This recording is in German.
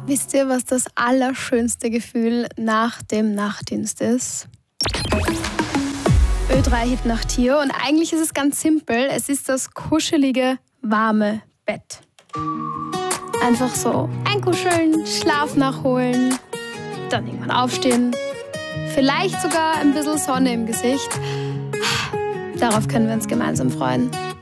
Wisst ihr, was das allerschönste Gefühl nach dem Nachtdienst ist? Ö3 Hit Nacht hier und eigentlich ist es ganz simpel. Es ist das kuschelige, warme Bett. Einfach so einkuscheln, Schlaf nachholen, dann irgendwann aufstehen. Vielleicht sogar ein bisschen Sonne im Gesicht. Darauf können wir uns gemeinsam freuen.